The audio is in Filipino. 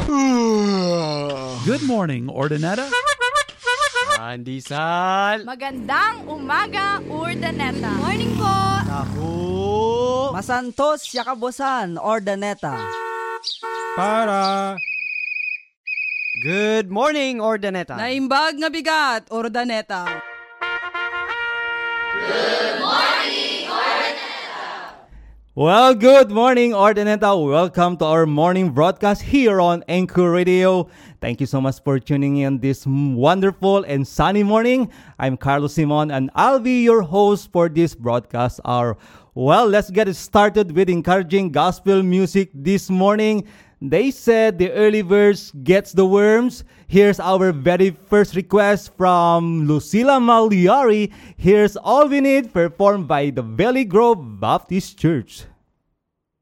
Good morning, Ordinata. Pandesal. Magandang umaga, Urdaneta. Morning po! Naku. Masantos, Yakabosan, Ordaneta. Para. Good morning, Ordineta. Naimbag nga bigat, Ordaneta. Well, good morning, Ordineta. Welcome to our morning broadcast here on Anchor Radio. Thank you so much for tuning in this wonderful and sunny morning. I'm Carlos Simon, and I'll be your host for this broadcast hour. Well, let's get started with encouraging gospel music this morning. They said the early verse gets the worms. Here's our very first request from Lucila Magliari. Here's All We Need, performed by the Valley Grove Baptist Church.